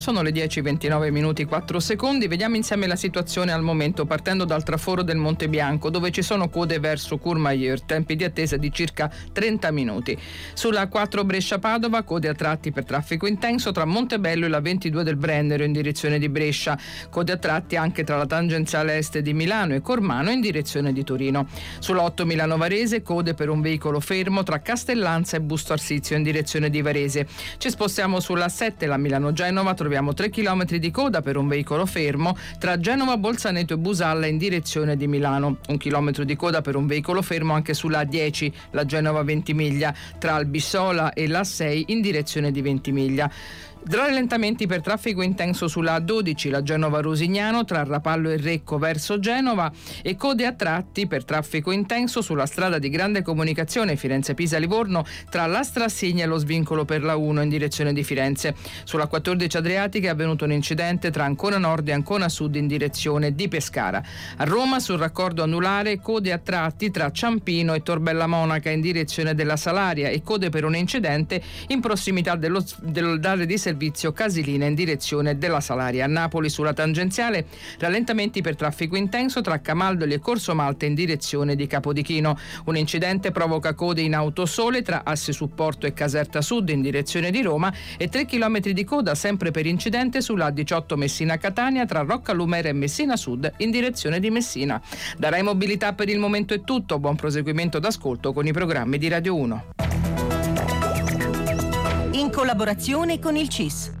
Sono le 10:29 minuti 4 secondi. Vediamo insieme la situazione al momento, partendo dal traforo del Monte Bianco, dove ci sono code verso Courmayeur, tempi di attesa di circa 30 minuti. Sulla 4 Brescia-Padova, code a tratti per traffico intenso tra Montebello e la 22 del Brennero in direzione di Brescia. Code a tratti anche tra la tangenziale est di Milano e Cormano in direzione di Torino. Sulla 8 Milano-Varese, code per un veicolo fermo tra Castellanza e Busto Arsizio in direzione di Varese. Ci spostiamo sulla 7, la Milano-Genova, troviamo 3 km di coda per un veicolo fermo tra Genova, Bolzaneto e Busalla in direzione di Milano. 1 chilometro di coda per un veicolo fermo anche sulla 10, la Genova-Ventimiglia, tra Albissola e la 6 in direzione di Ventimiglia. Rallentamenti per traffico intenso sulla A12, la Genova-Rosignano, tra Rapallo e Recco verso Genova, e code a tratti per traffico intenso sulla strada di grande comunicazione Firenze-Pisa-Livorno tra la Strassigna e lo svincolo per la 1 in direzione di Firenze. Sulla 14 Adriatica è avvenuto un incidente tra Ancona Nord e Ancona Sud in direzione di Pescara. A Roma, sul raccordo anulare, code a tratti tra Ciampino e Torbella Monaca in direzione della Salaria e code per un incidente in prossimità dell'area di servizio Casilina in direzione della Salaria. A Napoli, sulla tangenziale, rallentamenti per traffico intenso tra Camaldoli e Corso Malte in direzione di Capodichino. Un incidente provoca code in autosole tra Asse Supporto e Caserta Sud in direzione di Roma e 3 km di coda sempre per incidente sulla A18 Messina-Catania tra Roccalumera e Messina Sud in direzione di Messina. Da Rai Mobilità per il momento è tutto. Buon proseguimento d'ascolto con i programmi di Radio 1. In collaborazione con il CIS.